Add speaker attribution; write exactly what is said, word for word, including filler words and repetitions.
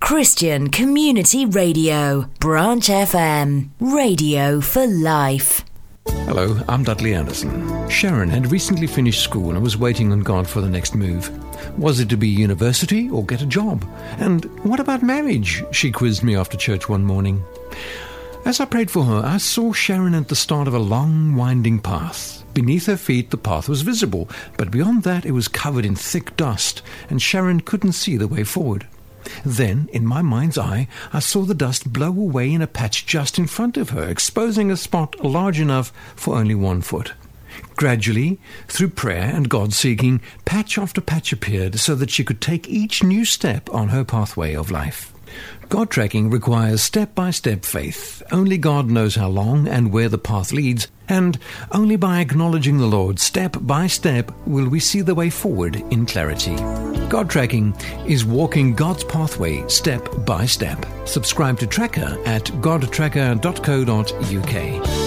Speaker 1: Christian Community Radio, Branch F M, radio for life.
Speaker 2: Hello, I'm Dudley Anderson. Sharon had recently finished school and was waiting on God for the next move. Was it to be university or get a job? And what about marriage? She quizzed me after church one morning. As I prayed for her, I saw Sharon at the start of a long, winding path. Beneath her feet, the path was visible, but beyond that, it was covered in thick dust, and Sharon couldn't see the way forward. Then, in my mind's eye, I saw the dust blow away in a patch just in front of her, exposing a spot large enough for only one foot. Gradually, through prayer and God-seeking, patch after patch appeared so that she could take each new step on her pathway of life. God tracking requires step-by-step faith. Only God knows how long and where the path leads, and only by acknowledging the Lord step by step will we see the way forward in clarity. God tracking is walking God's pathway step by step. Subscribe to Tracker at god tracker dot co dot uk.